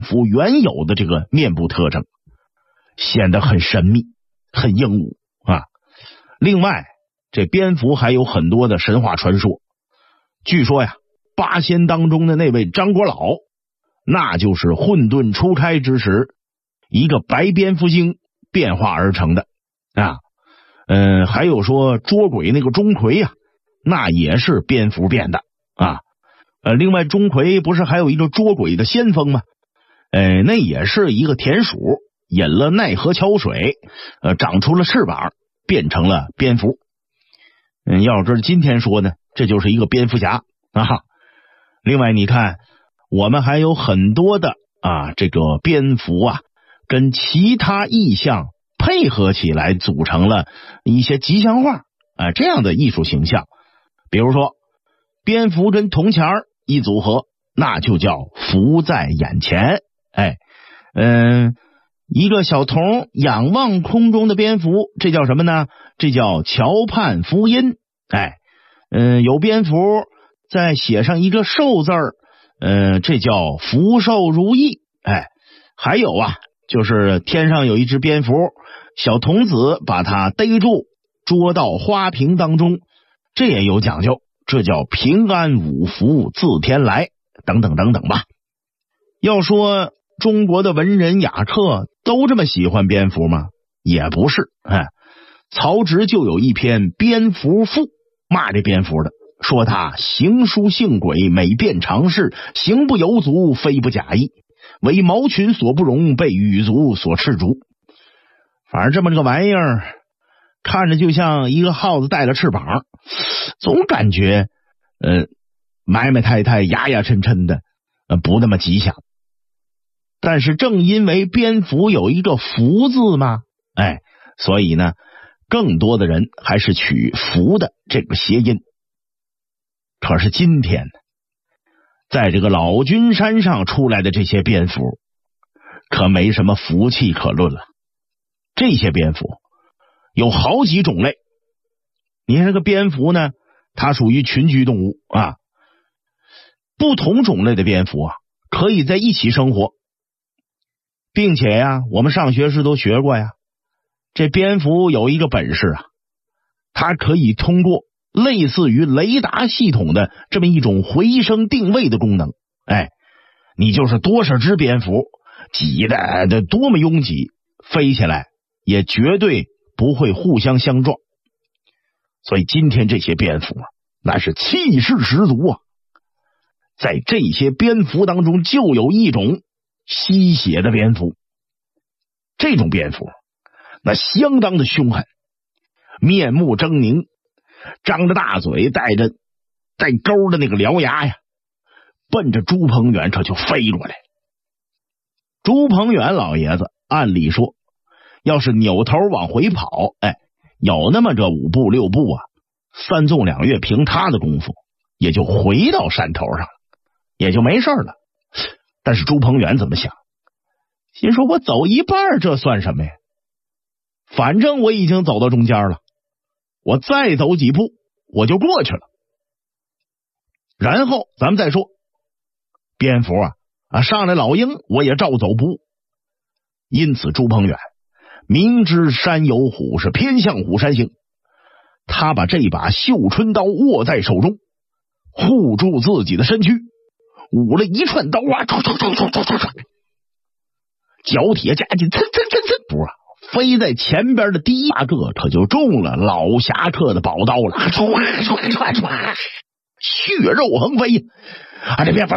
蝠原有的这个面部特征，显得很神秘，很英武啊。另外，这蝙蝠还有很多的神话传说。据说呀，八仙当中的那位张果老，那就是混沌初开之时，一个白蝙蝠精变化而成的啊。还有说捉鬼那个钟馗呀，那也是蝙蝠变的啊。另外钟馗不是还有一个捉鬼的先锋吗？那也是一个田鼠饮了奈何桥水，长出了翅膀，变成了蝙蝠。要是今天说呢，这就是一个蝙蝠侠啊。另外你看，我们还有很多的这个蝙蝠啊，跟其他意象配合起来，组成了一些吉祥画这样的艺术形象。比如说蝙蝠跟铜钱一组合，那就叫福在眼前。一个小童仰望空中的蝙蝠，这叫什么呢？这叫桥畔福音。有蝙蝠再写上一个寿字儿，这叫福寿如意。还有就是天上有一只蝙蝠，小童子把它逮住，捉到花瓶当中，这也有讲究，这叫平安五福自天来，等等等等吧。要说中国的文人雅客都这么喜欢蝙蝠吗？也不是。曹植就有一篇《蝙蝠赋》，骂这蝙蝠的，说他行书性诡，美变常事，行不由足，非不假意，为毛群所不容，被羽族所斥逐。反正这么个玩意儿，看着就像一个耗子带了翅膀，总感觉埋埋汰汰，牙牙碜碜的，不那么吉祥。但是正因为蝙蝠有一个福字嘛，所以呢，更多的人还是取福的这个谐音。可是今天呢，在这个老君山上出来的这些蝙蝠，可没什么福气可论了。这些蝙蝠有好几种类。你看这个蝙蝠呢，它属于群居动物啊，不同种类的蝙蝠可以在一起生活。并且我们上学时都学过这蝙蝠有一个本事它可以通过类似于雷达系统的这么一种回声定位的功能。你就是多少只蝙蝠挤的多么拥挤，飞起来也绝对不会互相相撞。所以今天这些蝙蝠那是气势十足在这些蝙蝠当中，就有一种吸血的蝙蝠。这种蝙蝠那相当的凶狠，面目狰狞，张着大嘴，带钩的那个獠牙奔着朱鹏远可就飞过来。朱鹏远老爷子按理说要是扭头往回跑，有那么这5步6步3纵2跃，凭他的功夫也就回到山头上了，也就没事了。但是朱鹏远怎么想？心说我走一半这算什么呀？反正我已经走到中间了，我再走几步我就过去了。然后咱们再说蝙蝠上来老鹰我也照走不误。因此朱鹏远明知山有虎，是偏向虎山行。他把这把绣春刀握在手中，护住自己的身躯，舞了一串刀脚铁加劲，飞在前边的第一个可就中了老侠客的宝刀了，血肉横飞这边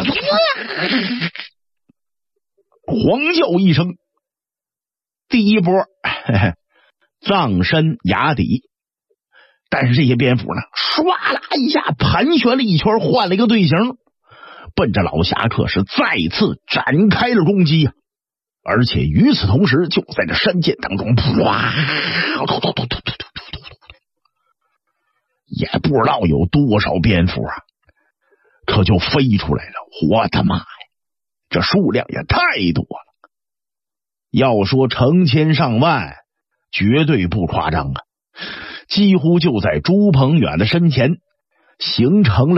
狂叫一声，第一波葬身崖底。但是这些蝙蝠呢，唰啦一下盘旋了一圈，换了一个队形，奔着老侠客是再次展开了攻击而且与此同时，就在这山涧当中，也不知道有多少蝙蝠可就飞出来了。我的妈呀，这数量也太多了，要说成千上万绝对不夸张几乎就在朱鹏远的身前形成了